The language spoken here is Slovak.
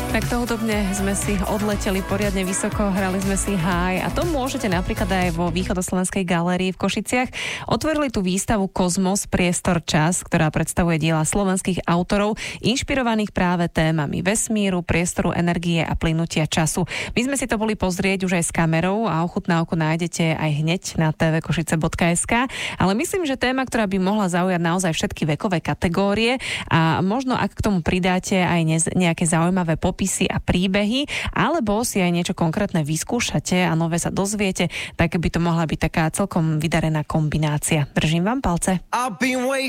Takto hudobne sme si odleteli poriadne vysoko, hrali sme si High a to môžete napríklad aj vo Východoslovenskej galérii v Košiciach. Otvorili tú výstavu Kozmos, priestor, čas, ktorá predstavuje diela slovenských autorov inšpirovaných práve témami vesmíru, priestoru, energie a plynutia času. My sme si to boli pozrieť už aj s kamerou a ochutnávku nájdete aj hneď na tvkošice.sk, ale myslím, že téma, ktorá by mohla zaujať naozaj všetky vekové kategórie a možno ak k tomu pridáte aj nejaké zaujímavé popisy a príbehy, alebo si aj niečo konkrétne vyskúšate a nové sa dozviete, tak by to mohla byť taká celkom vydarená kombinácia. Držím vám palce.